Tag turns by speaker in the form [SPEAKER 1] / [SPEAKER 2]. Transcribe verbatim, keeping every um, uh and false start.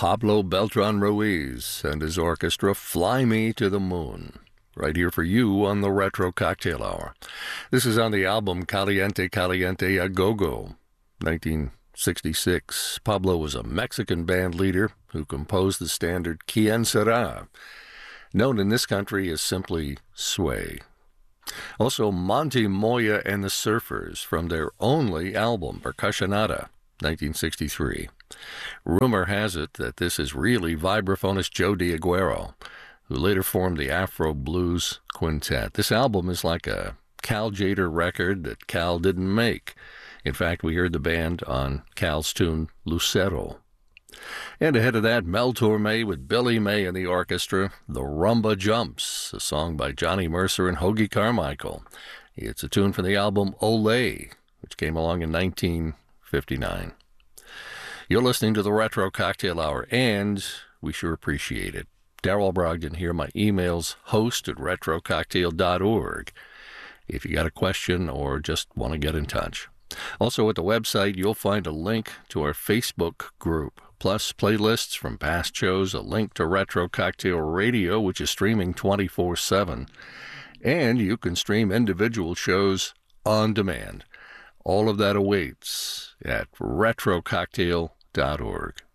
[SPEAKER 1] Pablo Beltran Ruiz and his orchestra, Fly Me to the Moon, right here for you on the Retro Cocktail Hour. This is on the album Caliente Caliente A Go-Go, nineteen sixty-six. Pablo was a Mexican band leader who composed the standard Quien Sera, known in this country as simply Sway. Also, Monty Moya and the Surfers from their only album, Percussionata, nineteen sixty-three. Rumor has it that this is really vibraphonist Joe D'Aguero, who later formed the Afro Blues Quintet. This album is like a Cal Tjader record that Cal didn't make. In fact, we heard the band on Cal's tune Lucero. And ahead of that, Mel Torme with Billy May and the orchestra, The Rumba Jumps, a song by Johnny Mercer and Hoagy Carmichael. It's a tune from the album Olé, which came along in nineteen fifty-nine. You're listening to the Retro Cocktail Hour, and we sure appreciate it. Darrell Brogdon here. My email's host at retro cocktail dot org if you got a question or just want to get in touch. Also, at the website, you'll find a link to our Facebook group, plus playlists from past shows, a link to Retro Cocktail Radio, which is streaming twenty-four seven, and you can stream individual shows on demand. All of that awaits at retro cocktail dot org.